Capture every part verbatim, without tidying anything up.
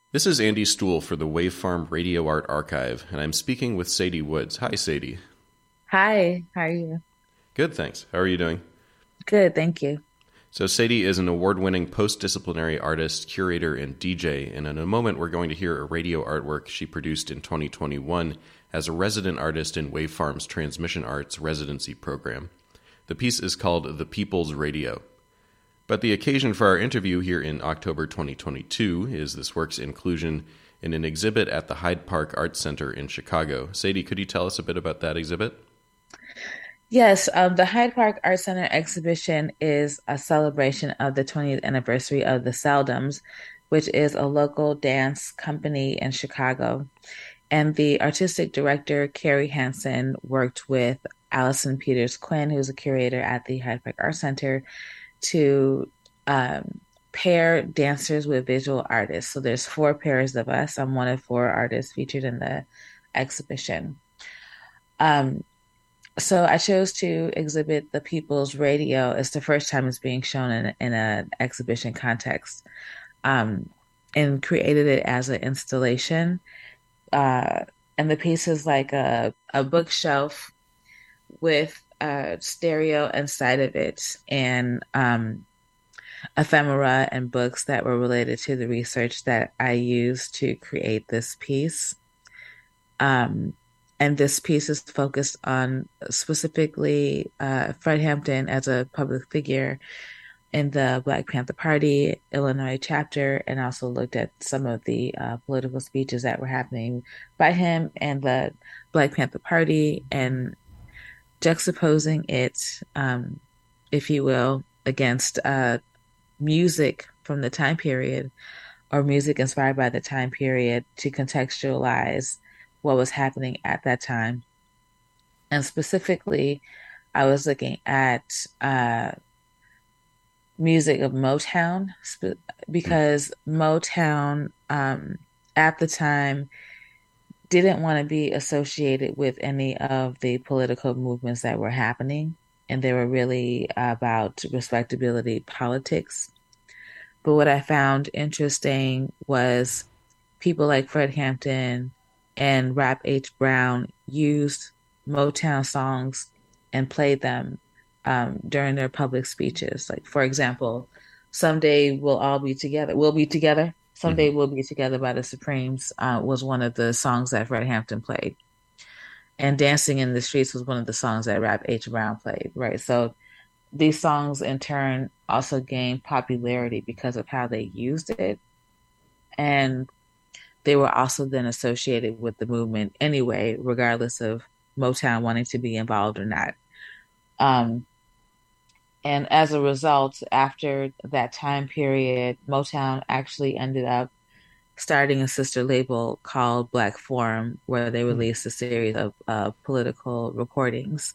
This is Andy Stuhl for the Wavefarm Radio Art Archive, and I'm speaking with Sadie Woods. Hi, Sadie. Hi, how are you? Good, thanks. How are you doing? Good, thank you. So Sadie is an award-winning post-disciplinary artist, curator, and D J, and in a moment we're going to hear a radio artwork she produced in twenty twenty-one as a resident artist in Wavefarm's Transmission Arts residency program. The piece is called The People's Radio. But the occasion for our interview here in October twenty twenty-two is this work's inclusion in an exhibit at the Hyde Park Art Center in Chicago. Sadie, could you tell us a bit about that exhibit? Yes, um, the Hyde Park Art Center exhibition is a celebration of the twentieth anniversary of the Seldums, which is a local dance company in Chicago. And the artistic director, Carrie Hansen, worked with Allison Peters Quinn, who's a curator at the Hyde Park Art Center, to um, pair dancers with visual artists. So there's four pairs of us. I'm one of four artists featured in the exhibition. Um, So I chose to exhibit The People's Radio. It's the first time it's being shown in, in an exhibition context, um, and created it as an installation. Uh, and the piece is like a, a bookshelf with a stereo inside of it and um, ephemera and books that were related to the research that I used to create this piece. Um, And this piece is focused on specifically uh, Fred Hampton as a public figure in the Black Panther Party, Illinois chapter, and also looked at some of the uh, political speeches that were happening by him and the Black Panther Party, and juxtaposing it, um, if you will, against uh, music from the time period or music inspired by the time period to contextualize what was happening at that time. And specifically, I was looking at uh, music of Motown because Motown um, at the time didn't want to be associated with any of the political movements that were happening. And they were really about respectability politics. But what I found interesting was people like Fred Hampton and Rap H. Brown used Motown songs and played them um, during their public speeches. Like, for example, Someday We'll All Be Together. We'll Be Together. Someday Mm-hmm. We'll Be Together by the Supremes uh, was one of the songs that Fred Hampton played. And Dancing in the Streets was one of the songs that Rap H. Brown played, right? So these songs in turn also gained popularity because of how they used it. And they were also then associated with the movement anyway, regardless of Motown wanting to be involved or not. Um, and as a result, after that time period, Motown actually ended up starting a sister label called Black Forum, where they released a series of uh, political recordings.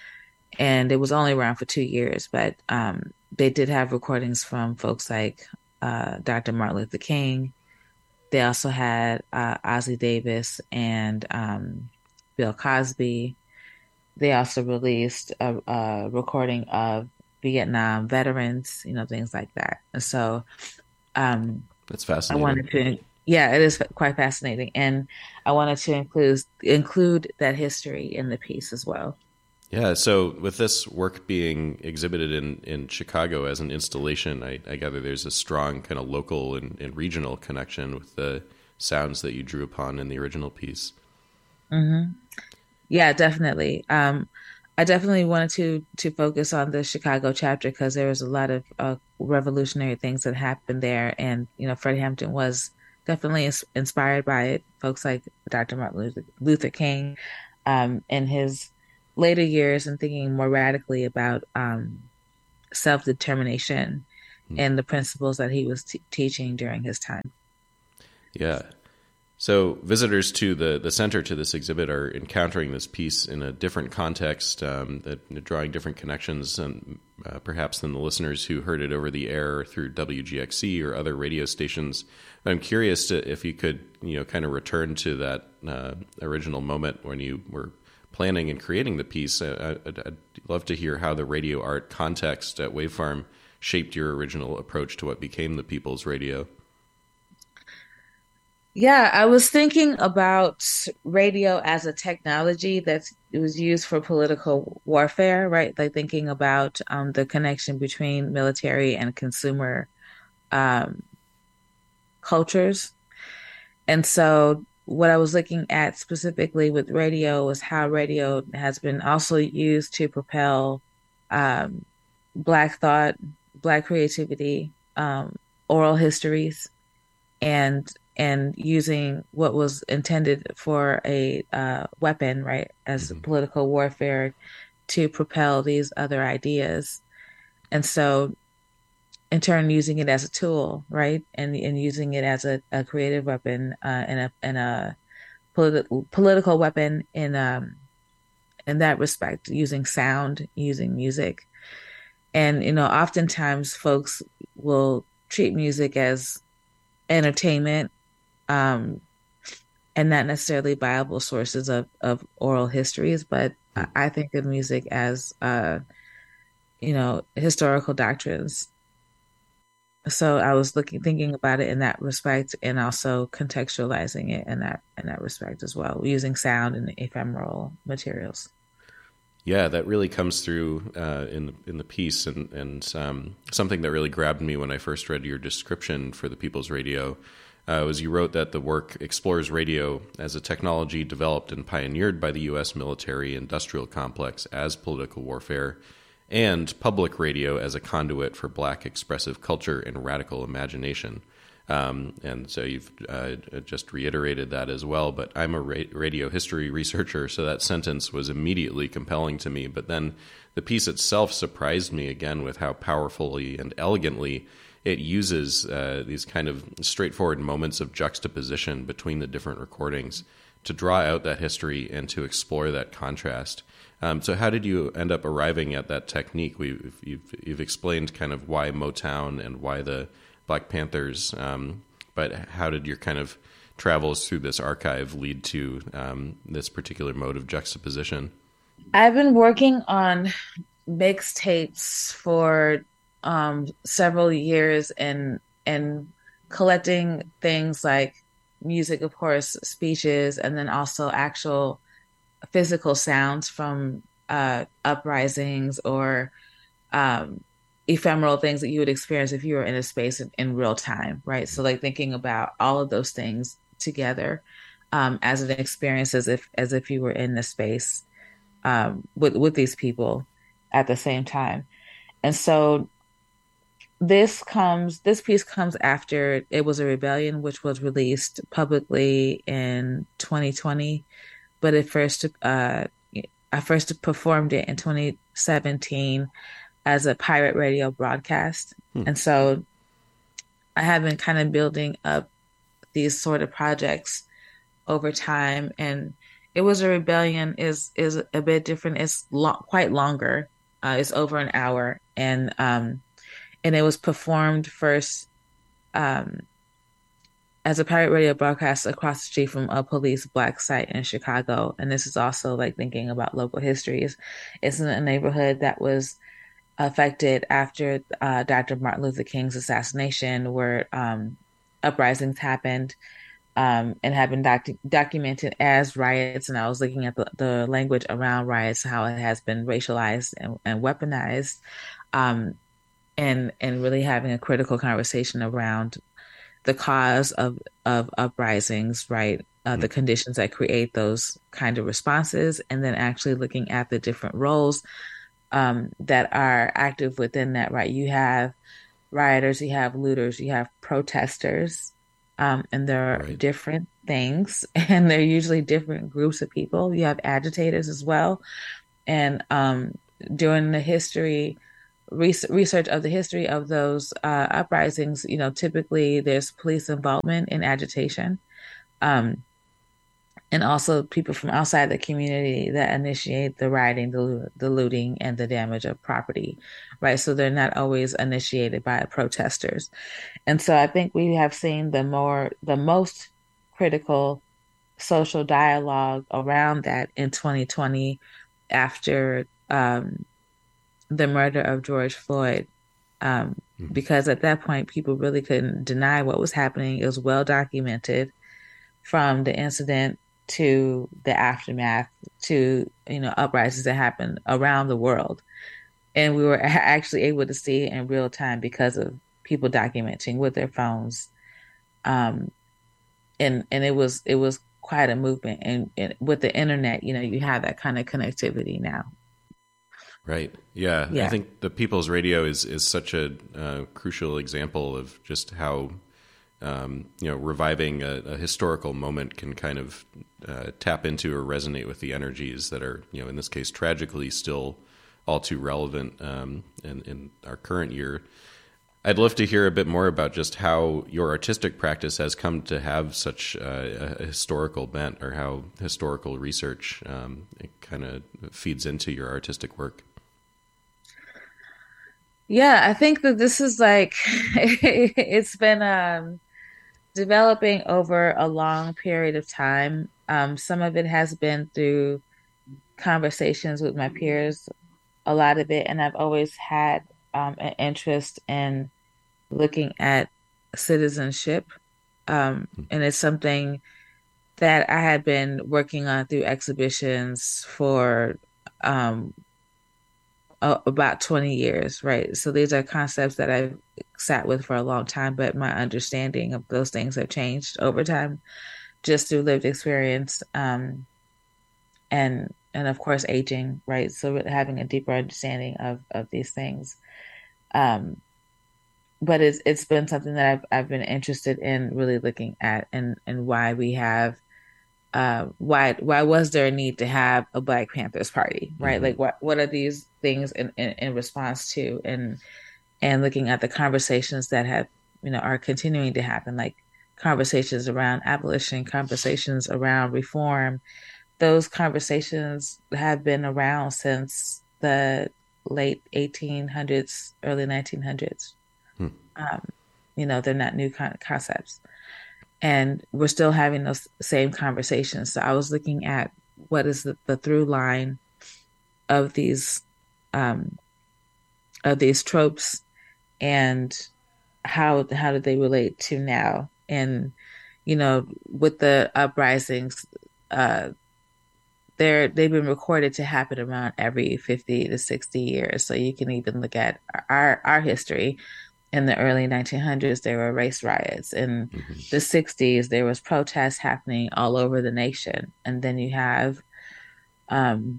And it was only around for two years, but um, they did have recordings from folks like uh, Doctor Martin Luther King. They also had uh, Ossie Davis and um, Bill Cosby. They also released a, a recording of Vietnam veterans, you know, things like that. And so um, That's I fascinating. wanted to, yeah, it is quite fascinating. And I wanted to include include that history in the piece as well. Yeah, so with this work being exhibited in, in Chicago as an installation, I, I gather there's a strong kind of local and, and regional connection with the sounds that you drew upon in the original piece. Mm-hmm. Yeah, definitely. Um, I definitely wanted to to focus on the Chicago chapter because there was a lot of uh, revolutionary things that happened there, and you know, Fred Hampton was definitely ins inspired by it. Folks like Doctor Martin Luther, Luther King, um, in his later years, and thinking more radically about um, self-determination and the principles that he was t teaching during his time. Yeah. So visitors to the, the center to this exhibit are encountering this piece in a different context, um, that, drawing different connections, and uh, perhaps than the listeners who heard it over the air through W G X C or other radio stations. I'm curious to, if you could, you know, kind of return to that uh, original moment when you were planning and creating the piece. Uh, I'd, I'd love to hear how the radio art context at Wavefarm shaped your original approach to what became the People's Radio. Yeah, I was thinking about radio as a technology that it was used for political warfare, right? Like thinking about um, the connection between military and consumer um, cultures. And so, what I was looking at specifically with radio was how radio has been also used to propel um, Black thought, Black creativity, um, oral histories, and and using what was intended for a uh, weapon, right, as Hmm. political warfare to propel these other ideas. And so, in turn, using it as a tool, right, and and using it as a, a creative weapon uh, and a and a political political weapon in um in that respect, using sound, using music, and you know, oftentimes folks will treat music as entertainment, um, and not necessarily viable sources of of oral histories, but I I think of music as uh, you know, historical doctrines. So I was looking, thinking about it in that respect, and also contextualizing it in that in that respect as well, using sound and ephemeral materials. Yeah, that really comes through uh, in the, in the piece, and and um, something that really grabbed me when I first read your description for the People's Radio uh, was you wrote that the work explores radio as a technology developed and pioneered by the U S military industrial complex as political warfare, and public radio as a conduit for Black expressive culture and radical imagination. Um, and so you've uh, just reiterated that as well. But I'm a ra- radio history researcher, so that sentence was immediately compelling to me. But then the piece itself surprised me again with how powerfully and elegantly it uses uh, these kind of straightforward moments of juxtaposition between the different recordings to draw out that history and to explore that contrast. Um, so how did you end up arriving at that technique? We've, you've, you've explained kind of why Motown and why the Black Panthers, um, but how did your kind of travels through this archive lead to um, this particular mode of juxtaposition? I've been working on mixtapes for um, several years and and collecting things like music, of course, speeches, and then also actual physical sounds from uh, uprisings or um, ephemeral things that you would experience if you were in a space in, in real time, right? So, like thinking about all of those things together um, as an experience, as if as if you were in the space um, with with these people at the same time. And so this comes this piece comes after It Was a Rebellion, which was released publicly in twenty twenty, but at first uh I first performed it in twenty seventeen as a pirate radio broadcast. Hmm. And so I have been kind of building up these sort of projects over time, and It Was a Rebellion is is a bit different. It's lo quite longer. Uh, it's over an hour, and um, and it was performed first um, as a pirate radio broadcast across the street from a police black site in Chicago. And this is also like thinking about local histories. It's in a neighborhood that was affected after uh, Doctor Martin Luther King's assassination, where um, uprisings happened um, and have been doc documented as riots. And I was looking at the, the language around riots, how it has been racialized and, and weaponized, um, and and really having a critical conversation around the cause of of uprisings, right? Uh, the conditions that create those kind of responses, and then actually looking at the different roles um, that are active within that, right? You have rioters, you have looters, you have protesters, um, and there are Right. different things, and they're usually different groups of people. You have agitators as well, and um, during the history research of the history of those uh, uprisings, you know, typically there's police involvement in agitation, um, and also people from outside the community that initiate the rioting, the, the looting, and the damage of property, right? So they're not always initiated by protesters. And so I think we have seen the more, the most critical social dialogue around that in twenty twenty after um, the murder of George Floyd. Um, Mm-hmm. because at that point, people really couldn't deny what was happening. It was well documented. from the incident to the aftermath to, you know, uprisings that happened around the world. And we were actually able to see it in real time because of people documenting with their phones. Um, and and it was it was quite a movement. And, and with the internet, you know, you have that kind of connectivity now. Right. Yeah. I Yeah. think the People's Radio is is such a uh, crucial example of just how um, you know reviving a, a historical moment can kind of uh, tap into or resonate with the energies that are, you know, in this case tragically still all too relevant um, in, in our current year. I'd love to hear a bit more about just how your artistic practice has come to have such uh, a historical bent, or how historical research um, kind of feeds into your artistic work. Yeah, I think that this is like it's been um developing over a long period of time. Um, some of it has been through conversations with my peers, a lot of it, and I've always had um, an interest in looking at citizenship. Um, and it's something that I had been working on through exhibitions for um, a- about twenty years, right? So these are concepts that I've sat with for a long time, but my understanding of those things have changed over time just through lived experience, um, and and of course aging, right? So having a deeper understanding of of these things. Um, but it's it's been something that I've I've been interested in really looking at, and and why we have uh why why was there a need to have a Black Panthers party, right? Mm-hmm. Like what what are these things in, in, in response to, and and looking at the conversations that have, you know, are continuing to happen, like conversations around abolition, conversations around reform. Those conversations have been around since the late eighteen hundreds, early nineteen hundreds. Hmm. Um, you know, they're not new con- concepts. And we're still having those same conversations. So I was looking at what is the, the through line of these um, of these tropes, and how how do they relate to now? And you know, with the uprisings, uh, they're they've been recorded to happen around every fifty to sixty years. So you can even look at our our history. In the early nineteen hundreds, there were race riots. In Mm-hmm. the sixties, there was protests happening all over the nation. And then you have um,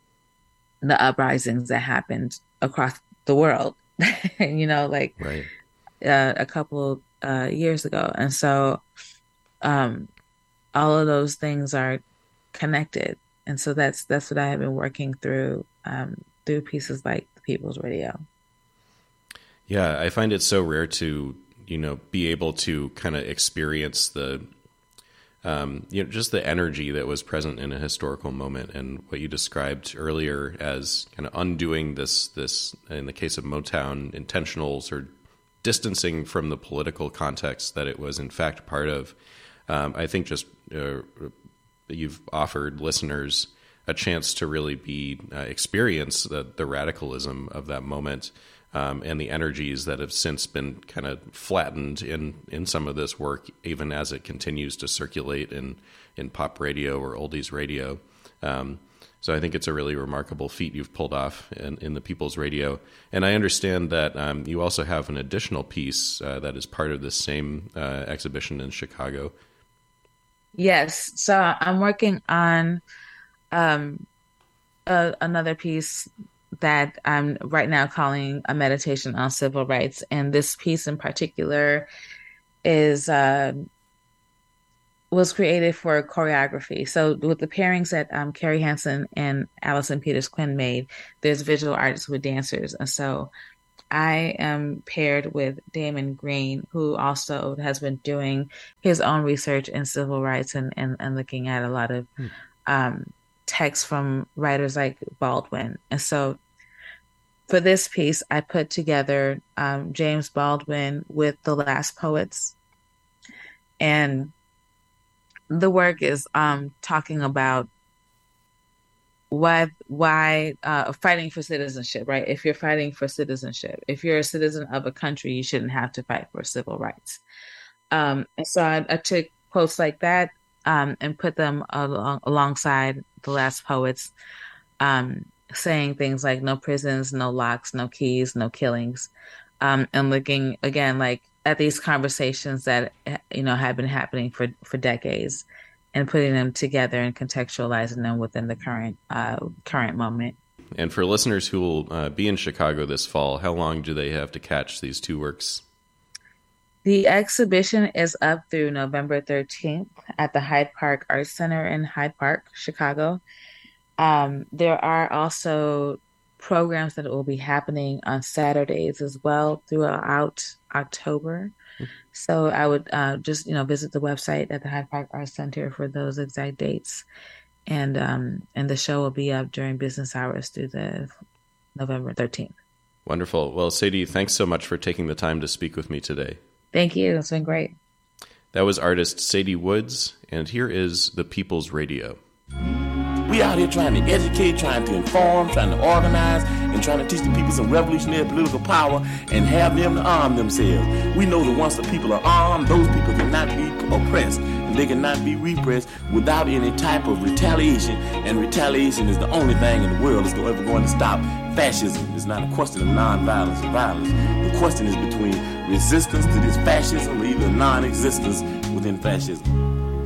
the uprisings that happened across the world, you know, like Right. uh, a couple uh, years ago. And so um, all of those things are connected. And so that's that's what I have been working through um, through pieces like the People's Radio. Yeah, I find it so rare to, you know, be able to kind of experience the, um, you know, just the energy that was present in a historical moment, and what you described earlier as kind of undoing this, this, in the case of Motown, intentional sort of distancing from the political context that it was in fact part of. Um, I think just uh, you've offered listeners a chance to really be uh, experience the, the radicalism of that moment. Um, and the energies that have since been kind of flattened in, in some of this work, even as it continues to circulate in, in pop radio or oldies radio. Um, so I think it's a really remarkable feat you've pulled off in, in the People's Radio. And I understand that um, you also have an additional piece uh, that is part of this same uh, exhibition in Chicago. Yes. So I'm working on um, a, another piece that I'm right now calling a meditation on civil rights. And this piece in particular is uh, was created for choreography. So with the pairings that um, Carrie Hansen and Allison Peters Quinn made, there's visual artists with dancers. And so I am paired with Damon Green, who also has been doing his own research in civil rights, and, and, and looking at a lot of Hmm. um, texts from writers like Baldwin. And so for this piece, I put together um, James Baldwin with The Last Poets. And the work is um, talking about why why uh, fighting for citizenship, right? If you're fighting for citizenship, if you're a citizen of a country, you shouldn't have to fight for civil rights. Um, and so I, I took quotes like that, um, and put them along, alongside the last poets, um, saying things like no prisons, no locks, no keys, no killings, um, and looking again like at these conversations that you know have been happening for for decades, and putting them together and contextualizing them within the current uh, current moment. And for listeners who will uh, be in Chicago this fall, how long do they have to catch these two works? The exhibition is up through November thirteenth at the Hyde Park Arts Center in Hyde Park, Chicago. Um, there are also programs that will be happening on Saturdays as well throughout October. Mm-hmm. So I would uh, just, you know, visit the website at the Hyde Park Arts Center for those exact dates. And um, and the show will be up during business hours through the November thirteenth. Wonderful. Well, Sadie, thanks so much for taking the time to speak with me today. Thank you. It's been great. That was artist Sadie Woods, and here is The People's Radio. We out here trying to educate, trying to inform, trying to organize, and trying to teach the people some revolutionary political power and have them to arm themselves. We know that once the people are armed, those people cannot be oppressed, and they cannot be repressed without any type of retaliation, and retaliation is the only thing in the world that's ever going to stop fascism. It's not a question of nonviolence or violence. The question is between resistance to this fascism or either non-existence within fascism.